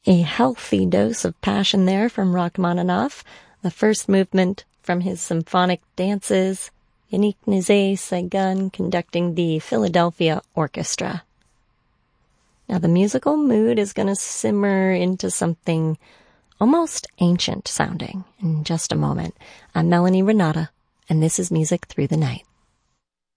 A healthy dose of passion there from Rachmaninoff. The first movement from his symphonic dances, Yannick Nézet-Séguin conducting the Philadelphia Orchestra. Now the musical mood is going to simmer into something almost ancient sounding in just a moment. I'm Melanie Renata, and this is Music Through the Night.